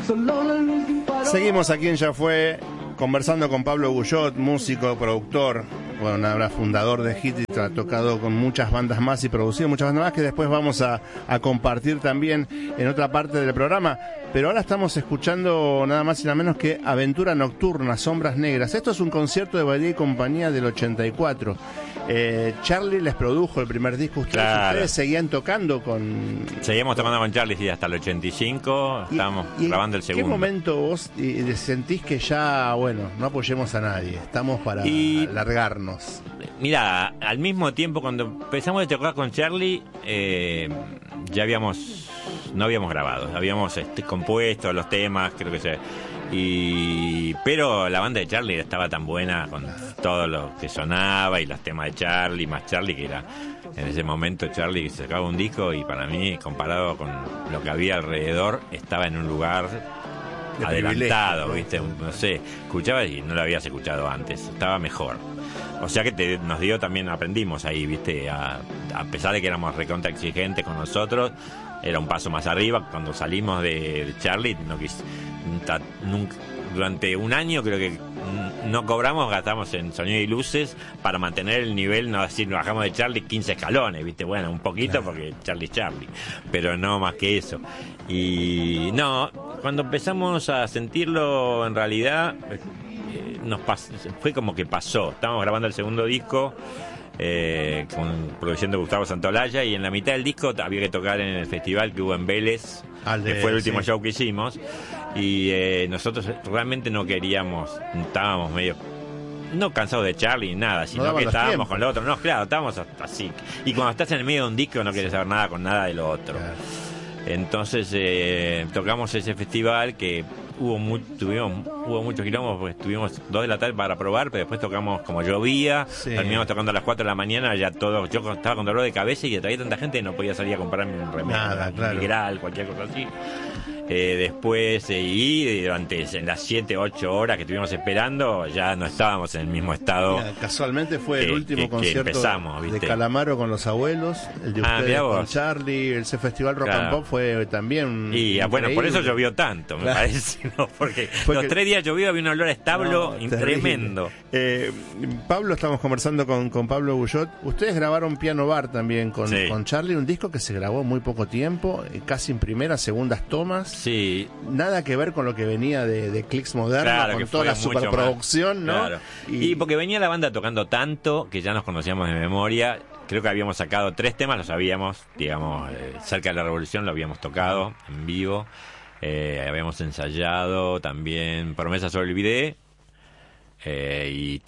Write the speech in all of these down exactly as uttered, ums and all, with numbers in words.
Seguimos aquí en Ya Fue, conversando con Pablo Guyot, músico, productor, bueno, ahora fundador de Hit, y ha tocado con muchas bandas más y producido muchas bandas más que después vamos a, a compartir también en otra parte del programa. Pero ahora estamos escuchando nada más y nada menos que Aventura Nocturna, Sombras Negras. Esto es un concierto de Badía y compañía del ochenta y cuatro. Eh, Charlie les produjo el primer disco. Ustedes, claro. ustedes seguían tocando con... Seguimos tocando con Charlie sí, hasta el ochenta y cinco. Estábamos y, y grabando el segundo. ¿En qué momento vos y, y sentís que ya, bueno, no apoyemos a nadie, estamos para y, largarnos? Mira, al mismo tiempo cuando empezamos a tocar con Charlie, eh, ya habíamos... no habíamos grabado, habíamos este, compuesto los temas, creo que se... Y pero la banda de Charlie estaba tan buena con todo lo que sonaba y los temas de Charlie, más Charlie, que era en ese momento Charlie que sacaba un disco y para mí, comparado con lo que había alrededor, estaba en un lugar de adelantado, ¿viste? No sé, escuchaba y no lo habías escuchado antes, estaba mejor. O sea que te, nos dio también, aprendimos ahí, ¿viste? A, a pesar de que éramos recontra exigentes con nosotros, era un paso más arriba. Cuando salimos de, de Charlie, no quis, nunca, durante un año creo que no cobramos, gastamos en sonido y luces para mantener el nivel, no decir, bajamos de Charlie quince escalones, ¿viste? Bueno, un poquito, claro, porque Charlie es Charlie, pero no más que eso. Y no, cuando empezamos a sentirlo, en realidad, eh, nos pas- fue como que pasó. Estábamos grabando el segundo disco, Eh, con producción de Gustavo Santolaya, y en la mitad del disco había que tocar en el festival que hubo en Vélez, de, que fue el último sí. show que hicimos, y eh, nosotros realmente no queríamos, estábamos medio no cansados de Charlie ni nada, sino no que estábamos tiempos. Con lo otro, no, claro, estábamos así, y cuando estás en el medio de un disco no quieres saber nada con nada de lo otro, claro. Entonces eh, tocamos ese festival que hubo mu- tuvimos hubo muchos quilombos porque estuvimos dos de la tarde para probar, pero después tocamos como llovía, sí. Terminamos tocando a las cuatro de la mañana, ya todos, yo estaba con dolor de cabeza y había tanta gente que no podía salir a comprarme un remedio, nada, claro. un Migral, cualquier cosa así. Eh, después eh, y durante en las siete, ocho horas que estuvimos esperando ya no estábamos en el mismo estado. Mira, casualmente fue que, el último que, concierto que empezamos, de Calamaro con los abuelos, el de ah, ustedes con Charlie, ese festival Rock, claro, and Pop fue también y increíble. Bueno, por eso llovió tanto, me claro. parece, ¿no? Porque fue los que... tres días llovió, había un olor a establo no, tremendo. Eh, Pablo, estamos conversando con, con Pablo Guyot. Ustedes grabaron Piano Bar también con, sí. con Charlie, un disco que se grabó muy poco tiempo, casi en primeras, segundas tomas. Sí. Nada que ver con lo que venía de, de Clicks Modernos, claro, con toda la superproducción, ¿no? Claro. Y... y porque venía la banda tocando tanto que ya nos conocíamos de memoria. Creo que habíamos sacado tres temas, los sabíamos, digamos, eh, cerca de la Revolución lo habíamos tocado en vivo. Eh, habíamos ensayado también Promesa sobre el video. Eh, y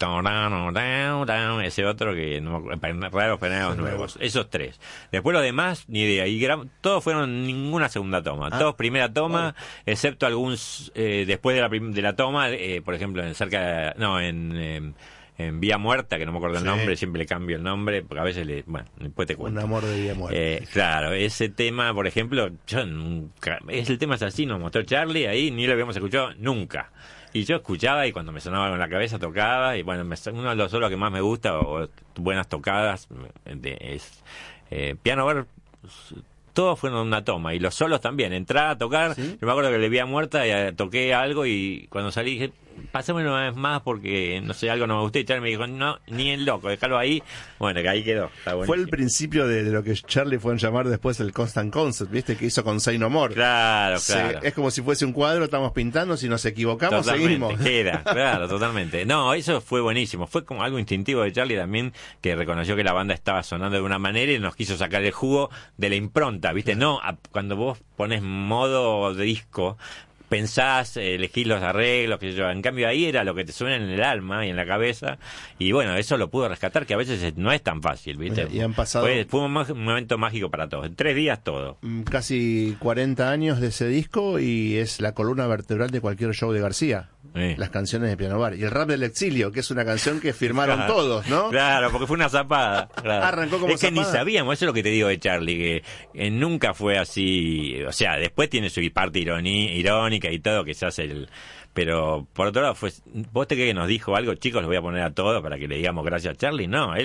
ese otro que no raros penados nuevos, esos tres. Después los demás ni idea, y gra- todos fueron ninguna segunda toma, ah, todos primera toma, oh. excepto algún eh, después de la prim- de la toma, eh, por ejemplo en cerca de, no en eh, en Vía Muerta, que no me acuerdo el sí. nombre, siempre le cambio el nombre, porque a veces le, bueno, después te cuento. Un amor de Vía Muerta. Eh, claro, ese tema, por ejemplo, yo nunca, es el tema es así, nos mostró Charlie ahí, ni lo habíamos escuchado nunca. Y yo escuchaba y cuando me sonaba con la cabeza tocaba, y bueno, me, uno de los solos que más me gusta, o, o buenas tocadas, de, es eh, Piano Bar. Todos fueron una toma, y los solos también, entraba a tocar, ¿sí? Yo me acuerdo que le vi a Muerta y a, toqué algo, y cuando salí dije, pásame una vez más porque, no sé, algo no me gustó, y Charlie me dijo, no, ni el loco, déjalo ahí, bueno, que ahí quedó. Fue el principio de, de lo que Charlie fue a llamar después el Constant Concept, ¿viste? Que hizo con Say No More. Claro, claro. Se, es como si fuese un cuadro, estamos pintando, si nos equivocamos, totalmente, seguimos. Queda, claro, totalmente. No, eso fue buenísimo, fue como algo instintivo de Charlie también, que reconoció que la banda estaba sonando de una manera y nos quiso sacar el jugo de la impronta, ¿viste? Claro. No, a, cuando vos pones modo de disco, pensás, eh, elegís los arreglos, qué sé yo. En cambio ahí era lo que te suena en el alma y en la cabeza, y bueno, eso lo pudo rescatar, que a veces no es tan fácil, ¿viste? Y han pasado... Fue, fue un, un momento mágico para todos, en tres días todo. Casi cuarenta años de ese disco, y es la columna vertebral de cualquier show de García. Sí. Las canciones de Piano Bar. Y el Rap del Exilio, que es una canción que firmaron claro. todos, ¿no? Claro, porque fue una zapada. Claro. Arrancó como es que zapada. Ni sabíamos, eso es lo que te digo de Charlie, que eh, nunca fue así. O sea, después tiene su parte ironí- irónica y todo, que se hace el... Pero por otro lado, fue, ¿vos te crees que nos dijo algo? Chicos, los voy a poner a todos para que le digamos gracias a Charlie. No, él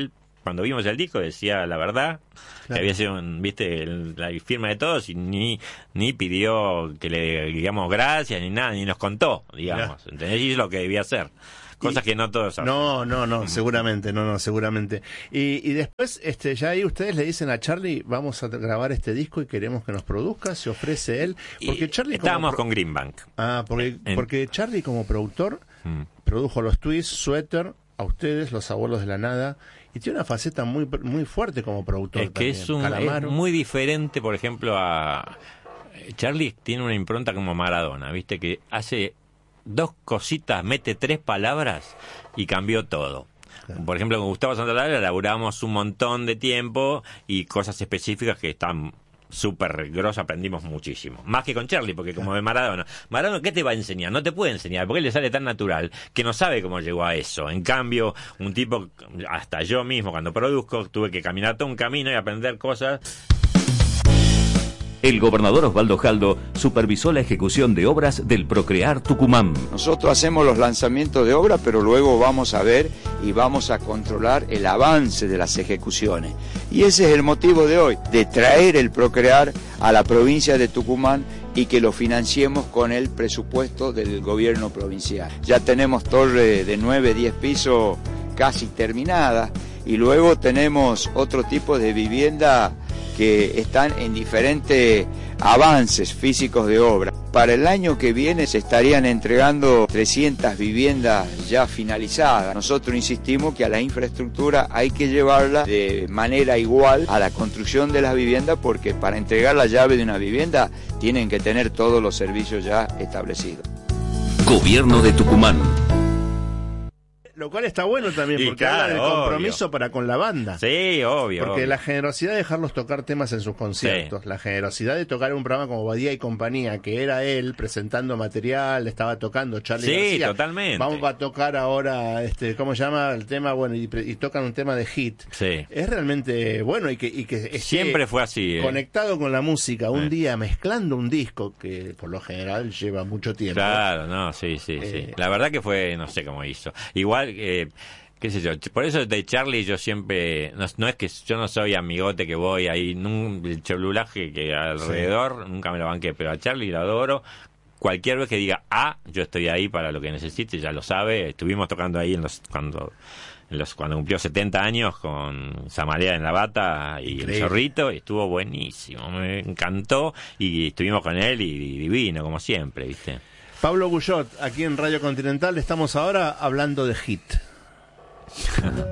cuando vimos el disco decía la verdad, claro. Que había sido, un, viste, el, la firma de todos y ni ni pidió que le digamos gracias ni nada, ni nos contó, digamos, claro. ¿Entendés? Y es lo que debía hacer. Cosas y, que no todos saben. No, no, no, seguramente, no, no, seguramente. Y, y después, este, ya ahí ustedes le dicen a Charlie, vamos a grabar este disco y queremos que nos produzca, se ofrece él. Porque y Charlie estábamos pro... con Greenbank. Ah, porque, en... porque Charlie como productor hmm. produjo los Twists, Sweater, a ustedes, Los Abuelos de la Nada, y tiene una faceta muy muy fuerte como productor. Es que también. es, un, es muy diferente, por ejemplo, a... Charlie tiene una impronta como Maradona, viste, que hace... dos cositas, mete tres palabras y cambió todo. Claro. Por ejemplo, con Gustavo Santaolalla elaboramos un montón de tiempo y cosas específicas que están súper grosas, aprendimos muchísimo. Más que con Charlie, porque como de Maradona. Maradona, ¿qué te va a enseñar? No te puede enseñar, porque él le sale tan natural que no sabe cómo llegó a eso. En cambio, un tipo, hasta yo mismo, cuando produzco, tuve que caminar todo un camino y aprender cosas. El gobernador Osvaldo Jaldo supervisó la ejecución de obras del Procrear Tucumán. Nosotros hacemos los lanzamientos de obra, pero luego vamos a ver y vamos a controlar el avance de las ejecuciones. Y ese es el motivo de hoy, de traer el Procrear a la provincia de Tucumán y que lo financiemos con el presupuesto del gobierno provincial. Ya tenemos torre de nueve, diez pisos casi terminada y luego tenemos otro tipo de vivienda que están en diferentes avances físicos de obra. Para el año que viene se estarían entregando trescientas viviendas ya finalizadas. Nosotros insistimos que a la infraestructura hay que llevarla de manera igual a la construcción de las viviendas, porque para entregar la llave de una vivienda tienen que tener todos los servicios ya establecidos. Gobierno de Tucumán. Lo cual está bueno también, y porque claro, habla del compromiso obvio. Para con la banda. Sí, obvio. Porque obvio. la generosidad de dejarlos tocar temas en sus conciertos, sí. La generosidad de tocar un programa como Badía y Compañía, que era él presentando material, estaba tocando Charlie Sí, García. totalmente. Vamos a tocar ahora, este, ¿cómo se llama el tema? Bueno, y, y tocan un tema de hit. Sí. Es realmente bueno y que, y que siempre fue así. ¿eh? Conectado con la música, un eh. día mezclando un disco que por lo general lleva mucho tiempo. Claro, no, sí, sí, eh. sí. La verdad que fue, no sé cómo hizo. Igual, eh, qué sé yo, por eso de Charlie yo siempre, no, no es que yo no soy amigote que voy ahí, nun, el cholulaje que alrededor, sí. Nunca me lo banqué, pero a Charlie lo adoro. Cualquier vez que diga, ah, yo estoy ahí para lo que necesite, ya lo sabe. Estuvimos tocando ahí en los cuando en los cuando cumplió setenta años con Samaria en la Bata y Increíble. El Zorrito, y estuvo buenísimo, me encantó, y estuvimos con él y, y divino, como siempre, ¿viste? Pablo Guyot, aquí en Radio Continental, estamos ahora hablando de hit.